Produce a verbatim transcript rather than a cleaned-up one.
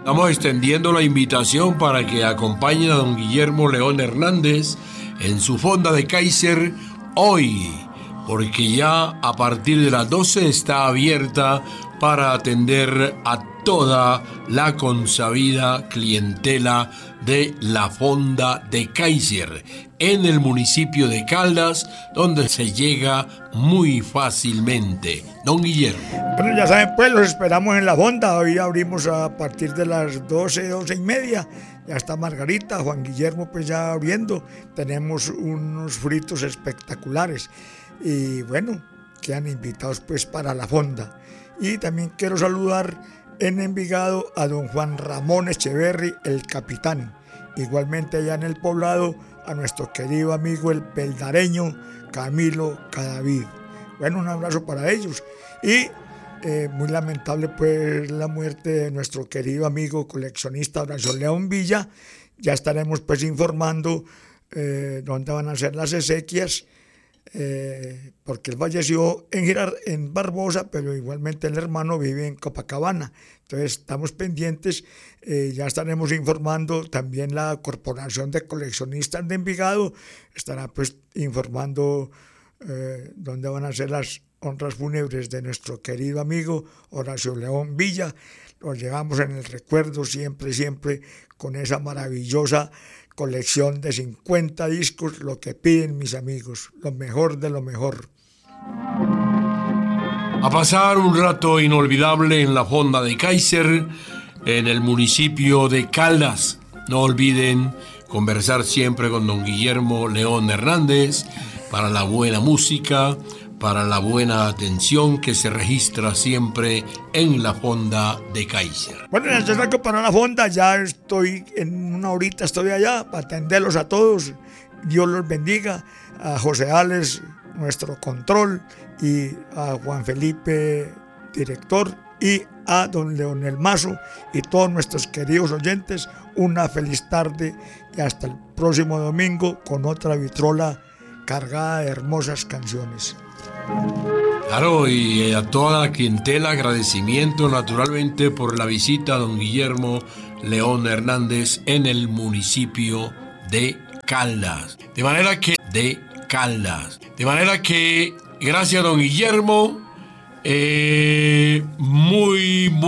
Estamos extendiendo la invitación para que acompañen a don Guillermo León Hernández en su fonda de Kaiser hoy, porque ya a partir de las doce está abierta para atender a toda la consabida clientela de la fonda de Kaiser en el municipio de Caldas, donde se llega muy fácilmente. Don Guillermo. Bueno, ya saben, pues los esperamos en la fonda. Hoy abrimos a partir de las doce, doce y media. Ya está Margarita, Juan Guillermo pues ya abriendo. Tenemos unos fritos espectaculares. Y bueno, quedan invitados pues para la fonda. Y también quiero saludar en Envigado a don Juan Ramón Echeverry, el capitán. Igualmente allá en el poblado a nuestro querido amigo el peldareño Camilo Cadavid. Bueno, un abrazo para ellos. Y eh, muy lamentable pues la muerte de nuestro querido amigo coleccionista Horacio León Villa. Ya estaremos pues informando eh, dónde van a ser las exequias. Eh, porque él falleció en, Girar, en Barbosa, pero igualmente el hermano vive en Copacabana. Entonces estamos pendientes, eh, ya estaremos informando. También la Corporación de Coleccionistas de Envigado estará pues informando eh, dónde van a ser las honras fúnebres de nuestro querido amigo Horacio León Villa. Lo llevamos en el recuerdo siempre, siempre con esa maravillosa colección de cincuenta discos, lo que piden mis amigos, lo mejor de lo mejor. A pasar un rato inolvidable en la fonda de Kaiser, en el municipio de Caldas. No olviden conversar siempre con don Guillermo León Hernández para la buena música, para la buena atención que se registra siempre en la fonda de Kaiser. Bueno, en el saco para la fonda, ya estoy, en una horita estoy allá para atenderlos a todos. Dios los bendiga. A José Alex, nuestro control, y a Juan Felipe, director, y a don Leonel Mazo y todos nuestros queridos oyentes, una feliz tarde y hasta el próximo domingo con otra vitrola cargada de hermosas canciones. Claro, y a toda la clientela agradecimiento naturalmente por la visita a don Guillermo León Hernández en el municipio de Caldas. De manera que, de Caldas. De manera que, gracias a don Guillermo, eh, muy, muy